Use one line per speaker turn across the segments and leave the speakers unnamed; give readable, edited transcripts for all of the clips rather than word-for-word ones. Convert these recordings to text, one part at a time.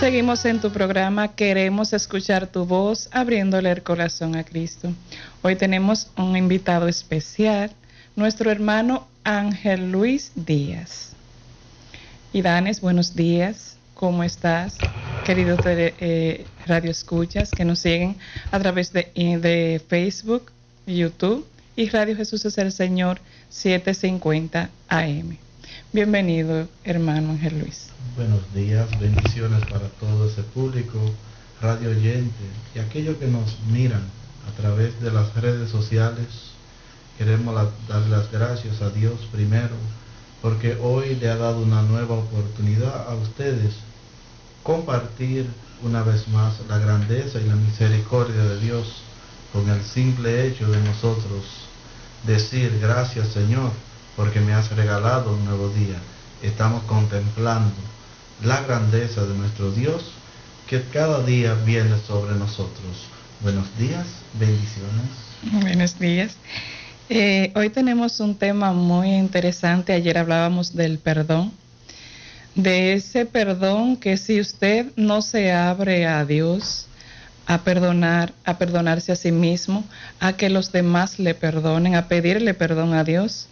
Seguimos en tu programa Queremos escuchar tu voz, abriéndole el corazón a Cristo. Hoy tenemos un invitado especial, nuestro hermano Ángel Luis Díaz. Y Danes, buenos días, ¿cómo estás? Queridos radio escuchas que nos siguen a través de Facebook, YouTube y Radio Jesús es el Señor 750 AM. Bienvenido, hermano Ángel Luis.
Buenos días, bendiciones para todo ese público, radio oyente y aquellos que nos miran a través de las redes sociales. Queremos dar las gracias a Dios primero, porque hoy le ha dado una nueva oportunidad a ustedes compartir una vez más la grandeza y la misericordia de Dios, con el simple hecho de nosotros decir gracias, Señor, porque me has regalado un nuevo día. Estamos contemplando la grandeza de nuestro Dios que cada día viene sobre nosotros. Buenos días, bendiciones.
Buenos días. Hoy tenemos un tema muy interesante. Ayer hablábamos del perdón, de ese perdón que si usted no se abre a Dios, a perdonarse a sí mismo, a que los demás le perdonen, a pedirle perdón a Dios,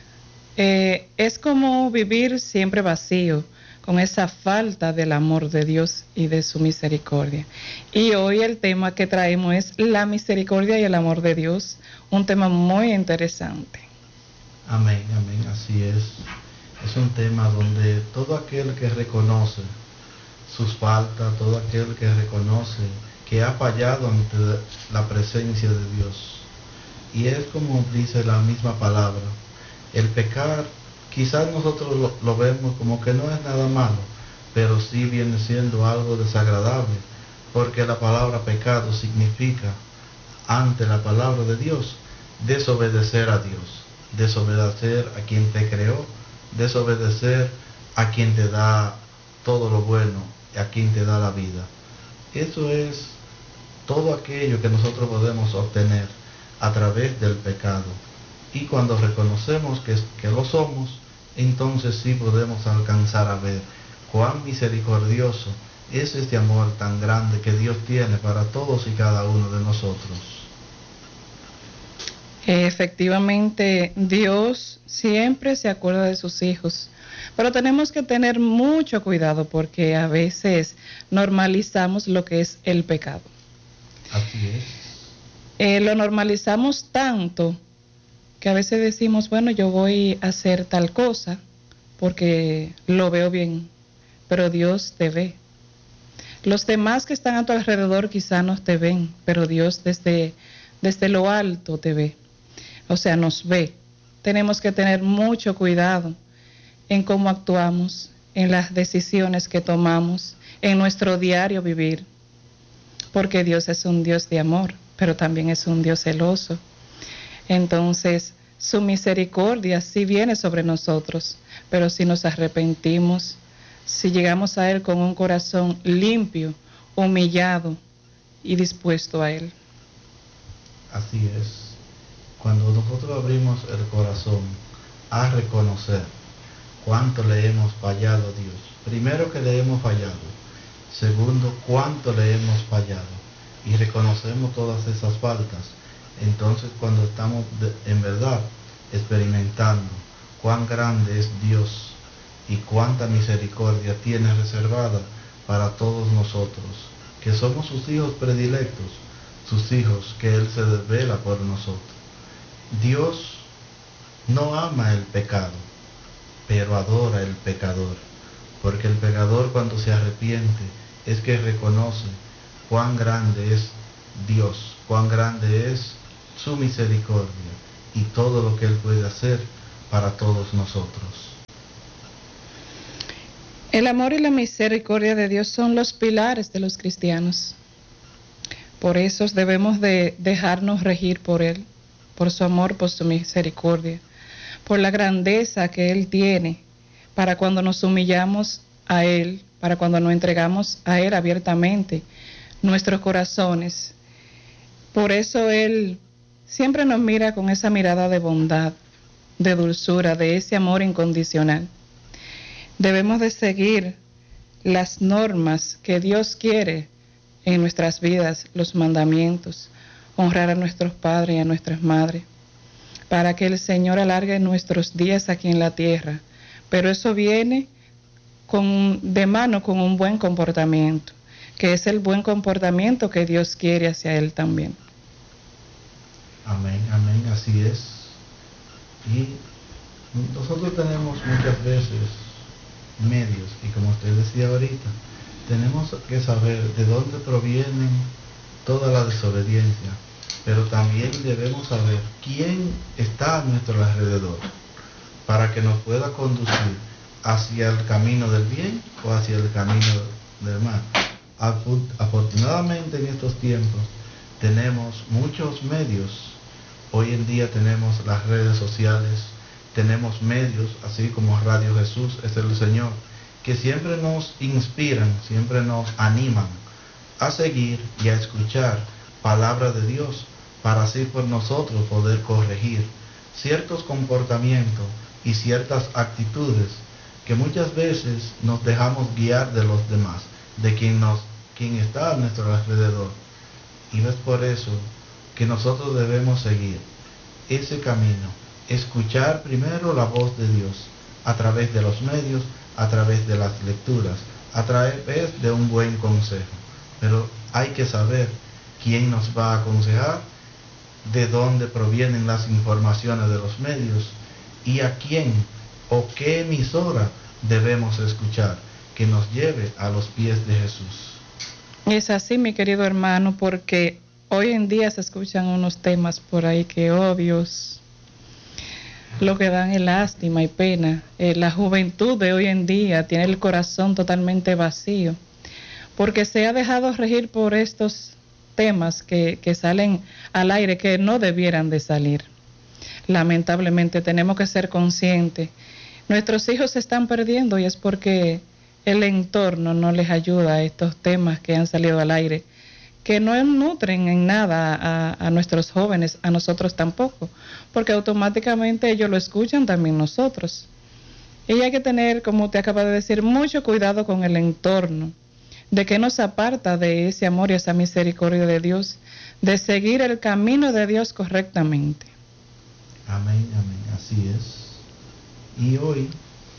es como vivir siempre vacío, con esa falta del amor de Dios y de su misericordia. Y hoy el tema que traemos es la misericordia y el amor de Dios, un tema muy interesante.
Amén, amén, así es. Es un tema donde todo aquel que reconoce sus faltas, todo aquel que reconoce que ha fallado ante la presencia de Dios. Y es como dice la misma palabra, el pecar, quizás nosotros lo vemos como que no es nada malo, pero sí viene siendo algo desagradable, porque la palabra pecado significa, ante la palabra de Dios, desobedecer a Dios, desobedecer a quien te creó, desobedecer a quien te da todo lo bueno, a quien te da la vida. Eso es todo aquello que nosotros podemos obtener a través del pecado. Y cuando reconocemos que lo somos, entonces sí podemos alcanzar a ver cuán misericordioso es este amor tan grande que Dios tiene para todos y cada uno de nosotros.
Efectivamente, Dios siempre se acuerda de sus hijos, pero tenemos que tener mucho cuidado porque a veces normalizamos lo que es el pecado.
Así es.
Lo normalizamos tanto que a veces decimos, bueno, yo voy a hacer tal cosa porque lo veo bien, pero Dios te ve. Los demás que están a tu alrededor quizá no te ven, pero Dios desde lo alto te ve, o sea, nos ve. Tenemos que tener mucho cuidado en cómo actuamos, en las decisiones que tomamos, en nuestro diario vivir, porque Dios es un Dios de amor, pero también es un Dios celoso. Entonces, su misericordia sí viene sobre nosotros, pero si nos arrepentimos, si llegamos a Él con un corazón limpio, humillado y dispuesto a Él.
Así es. Cuando nosotros abrimos el corazón a reconocer cuánto le hemos fallado a Dios, primero que le hemos fallado, segundo, cuánto le hemos fallado, y reconocemos todas esas faltas, entonces cuando estamos en verdad experimentando cuán grande es Dios y cuánta misericordia tiene reservada para todos nosotros, que somos sus hijos predilectos, sus hijos que Él se desvela por nosotros. Dios no ama el pecado, pero adora el pecador, porque el pecador cuando se arrepiente es que reconoce cuán grande es Dios, cuán grande es su misericordia y todo lo que Él puede hacer para todos nosotros.
El amor y la misericordia de Dios son los pilares de los cristianos. Por eso debemos de dejarnos regir por Él, por su amor, por su misericordia, por la grandeza que Él tiene para cuando nos humillamos a Él, para cuando nos entregamos a Él abiertamente nuestros corazones. Por eso Él siempre nos mira con esa mirada de bondad, de dulzura, de ese amor incondicional. Debemos de seguir las normas que Dios quiere en nuestras vidas, los mandamientos, honrar a nuestros padres y a nuestras madres, para que el Señor alargue nuestros días aquí en la tierra. Pero eso viene de mano con un buen comportamiento, que es el buen comportamiento que Dios quiere hacia Él también.
Amén, amén, así es. Y nosotros tenemos muchas veces medios, y como usted decía ahorita, tenemos que saber de dónde provienen toda la desobediencia, pero también debemos saber quién está a nuestro alrededor para que nos pueda conducir hacia el camino del bien o hacia el camino del mal. Afortunadamente en estos tiempos tenemos muchos medios. Hoy en día tenemos las redes sociales, tenemos medios, así como Radio Jesús es el Señor, que siempre nos inspiran, siempre nos animan a seguir y a escuchar palabra de Dios, para así por nosotros poder corregir ciertos comportamientos y ciertas actitudes que muchas veces nos dejamos guiar de los demás, de quien está a nuestro alrededor. Y es por eso que nosotros debemos seguir ese camino, escuchar primero la voz de Dios a través de los medios, a través de las lecturas, a través de un buen consejo. Pero hay que saber quién nos va a aconsejar, de dónde provienen las informaciones de los medios y a quién o qué emisora debemos escuchar que nos lleve a los pies de Jesús.
Es así, mi querido hermano, porque hoy en día se escuchan unos temas por ahí que obvios, lo que dan es lástima y pena. La juventud de hoy en día tiene el corazón totalmente vacío, porque se ha dejado regir por estos temas que salen al aire, que no debieran de salir. Lamentablemente tenemos que ser conscientes. Nuestros hijos se están perdiendo y es porque el entorno no les ayuda a estos temas que han salido al aire, que no nutren en nada a nuestros jóvenes, a nosotros tampoco, porque automáticamente ellos lo escuchan también nosotros. Y hay que tener, como te acaba de decir, mucho cuidado con el entorno, de que nos aparta de ese amor y esa misericordia de Dios, de seguir el camino de Dios correctamente.
Amén, amén, así es. Y hoy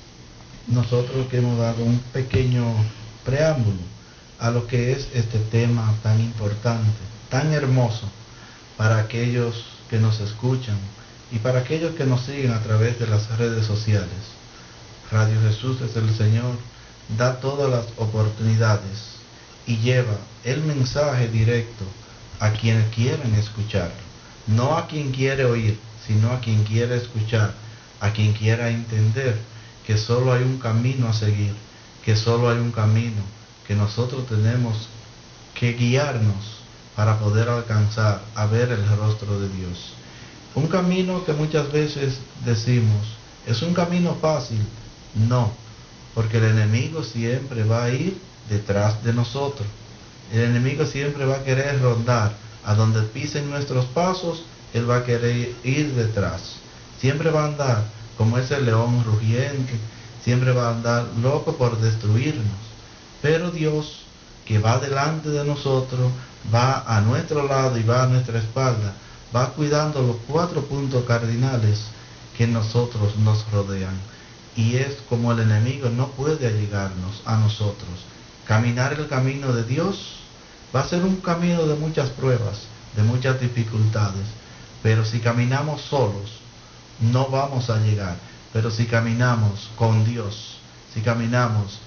nosotros que hemos dado un pequeño preámbulo a lo que es este tema tan importante, tan hermoso para aquellos que nos escuchan y para aquellos que nos siguen a través de las redes sociales. Radio Jesús es el Señor, da todas las oportunidades y lleva el mensaje directo a quienes quieren escucharlo, no a quien quiere oír, sino a quien quiere escuchar, a quien quiera entender que solo hay un camino a seguir, que solo hay un camino, que nosotros tenemos que guiarnos para poder alcanzar a ver el rostro de Dios. Un camino que muchas veces decimos, ¿es un camino fácil? No, porque el enemigo siempre va a ir detrás de nosotros. El enemigo siempre va a querer rondar. A donde pisen nuestros pasos, él va a querer ir detrás. Siempre va a andar como ese león rugiente, siempre va a andar loco por destruirnos. Pero Dios, que va delante de nosotros, va a nuestro lado y va a nuestra espalda, va cuidando los 4 puntos cardinales que nosotros nos rodean. Y es como el enemigo no puede allegarnos a nosotros. Caminar el camino de Dios va a ser un camino de muchas pruebas, de muchas dificultades. Pero si caminamos solos, no vamos a llegar. Pero si caminamos con Dios, si caminamos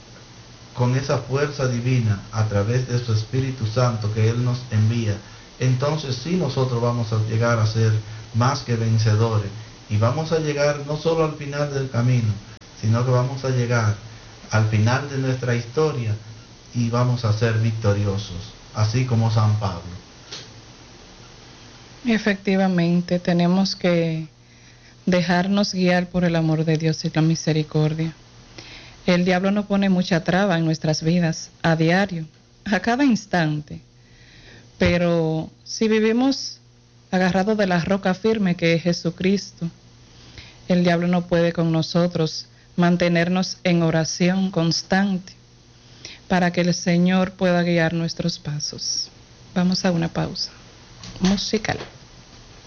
con esa fuerza divina a través de su Espíritu Santo que Él nos envía, entonces sí nosotros vamos a llegar a ser más que vencedores. Y vamos a llegar no solo al final del camino, sino que vamos a llegar al final de nuestra historia y vamos a ser victoriosos, así como San Pablo.
Efectivamente, tenemos que dejarnos guiar por el amor de Dios y la misericordia. El diablo nos pone mucha traba en nuestras vidas, a diario, a cada instante. Pero si vivimos agarrados de la roca firme que es Jesucristo, el diablo no puede con nosotros. Mantenernos en oración constante, para que el Señor pueda guiar nuestros pasos. Vamos a una pausa musical.